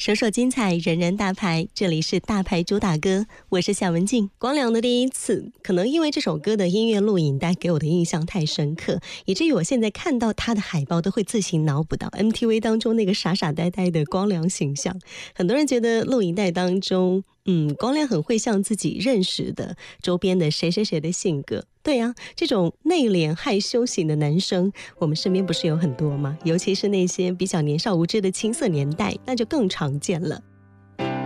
首首精彩，人人大牌，这里是大牌主打歌，我是夏文静。光良的第一次，可能因为这首歌的音乐录影带给我的印象太深刻，以至于我现在看到他的海报都会自行脑补到 MTV 当中那个傻傻呆呆的光良形象。很多人觉得录影带当中光良很会像自己认识的周边的谁谁谁的性格。对啊，这种内敛害羞型的男生我们身边不是有很多吗？尤其是那些比较年少无知的青涩年代，那就更常见了。